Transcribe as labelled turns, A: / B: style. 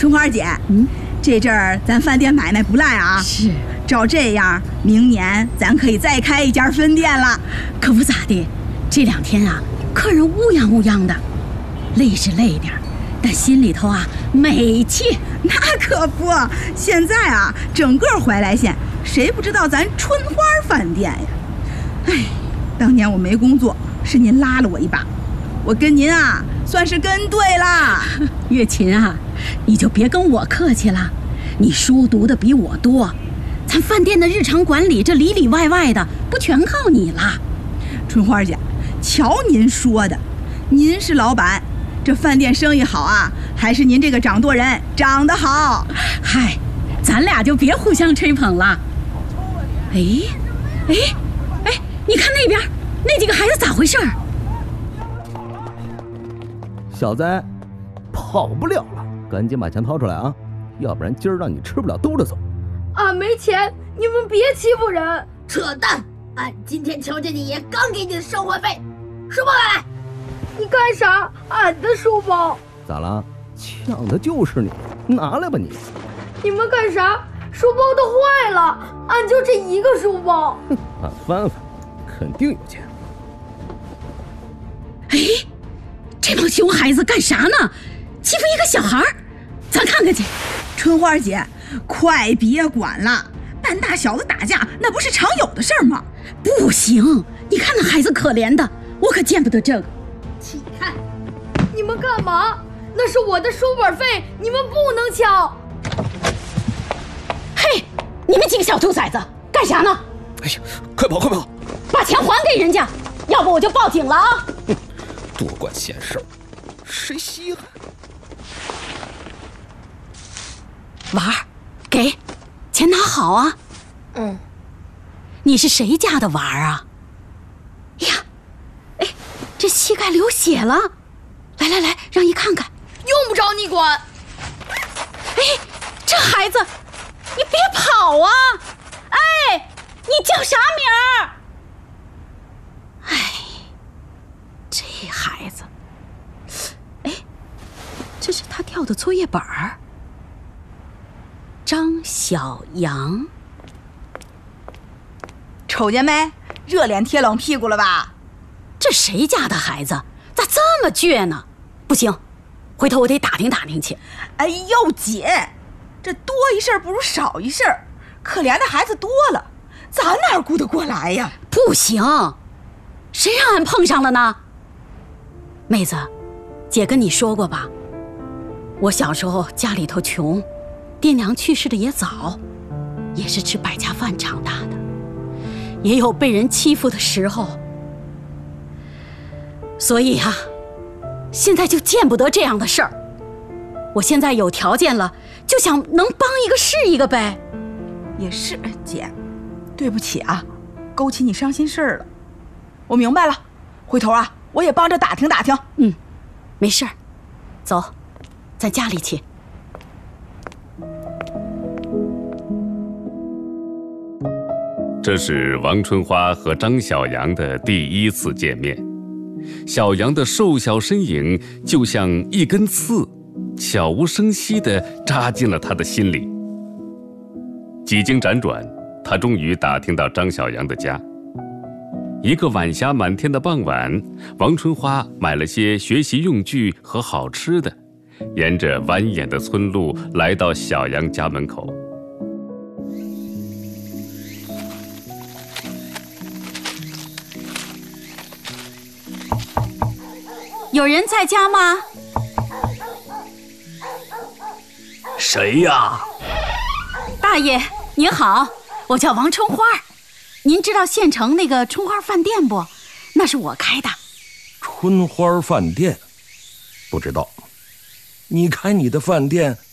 A: 春花姐，这阵儿咱饭店买卖不赖啊。
B: 是，
A: 照这样，明年咱可以再开一家分店了。
B: 可不咋的，这2天啊，客人乌泱乌泱的，累是累点，但心里头啊美气。
A: 那可不，现在啊，整个怀来县谁不知道咱春花饭店呀？哎，当年我没工作，是您拉了我一把，我跟您啊算是跟对了。
B: 月琴啊，你就别跟我客气了，你书读的比我多，咱饭店的日常管理这里里外外的不全靠你了。
A: 春花姐，瞧您说的，您是老板，这饭店生意好啊，还是您这个掌舵人长得好？
B: 嗨，咱俩就别互相吹捧了。哎，你看那边那几个孩子咋回事？
C: 小子，跑不了了，赶紧把钱掏出来啊，要不然今儿让你吃不了兜着走。
D: 俺没钱，你们别欺负人！
E: 扯淡！俺今天瞧见你爷刚给你的生活费，书包来！
D: 你干啥？俺的书包
C: 咋了？抢的就是你，拿来吧你！
D: 你们干啥？书包都坏了，俺就这一个书包。
C: 俺翻翻，肯定有钱。
B: 哎，这帮熊孩子干啥呢？欺负一个小孩，咱看看去。
A: 春花姐，快别管了，半大小子打架那不是常有的事儿吗？
B: 不行，你看那孩子可怜的，我可见不得这个。
E: 起开！
D: 你们干嘛？那是我的书本费，你们不能抢。
B: 嘿，你们几个小兔崽子干啥呢？
C: 哎呀，快跑快跑，
B: 把钱还给人家，要不我就报警了啊！
C: 多管闲事儿，谁稀罕？
B: 娃儿，给钱拿好啊。你是谁家的娃儿啊？呀，哎，这膝盖流血了，来，让姨看看。
D: 用不着你管。
B: 哎，这孩子，你别跑啊！哎，你叫啥名儿？哎，这孩子，哎，这是他掉的作业本儿。张小阳，
A: 瞅见没？热脸贴冷屁股了吧？
B: 这谁家的孩子咋这么倔呢？不行，回头我得打听打听去。
A: 哎呦姐，这多一事不如少一事，可怜的孩子多了，咱哪顾得过来呀？
B: 不行，谁让俺碰上了呢？妹子，姐跟你说过吧，我小时候家里头穷，爹娘去世的也早，也是吃百家饭长大的，也有被人欺负的时候，所以啊，现在就见不得这样的事儿。我现在有条件了，就想能帮一个是一个呗。
A: 也是，姐，对不起啊，勾起你伤心事儿了。我明白了，回头啊，我也帮着打听打听。
B: 没事儿，走，咱家里去。
F: 这是王春花和张小阳的第一次见面。小阳的瘦小身影就像一根刺，悄无声息地扎进了他的心里。几经辗转，他终于打听到张小阳的家。一个晚霞满天的傍晚，王春花买了些学习用具和好吃的，沿着蜿蜒的村路来到小阳家门口。
B: 有人在家吗？
G: 谁呀？
B: 大爷您好，我叫王春花，您知道县城那个春花饭店不？那是我开的。
G: 春花饭店？不知道。你开你的饭店